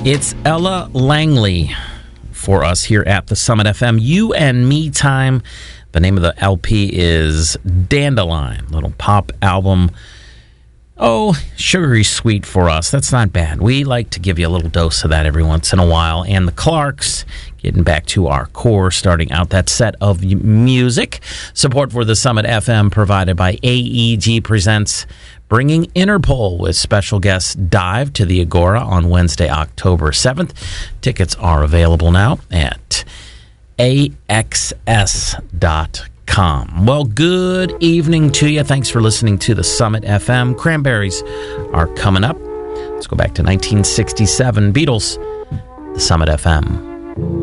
It's Ella Langley for us here at the Summit FM. You and Me Time. The name of the LP is Dandelion, little pop album. Oh, sugary sweet for us. That's not bad. We like to give you a little dose of that every once in a while. And the Clarks, getting back to our core, starting out that set of music. Support for the Summit FM provided by AEG Presents, bringing Interpol with special guest Dive to the Agora on Wednesday, October 7th. Tickets are available now at axs.com. Well, good evening to you. Thanks for listening to the Summit FM. Cranberries are coming up. Let's go back to 1967. Beatles, the Summit FM.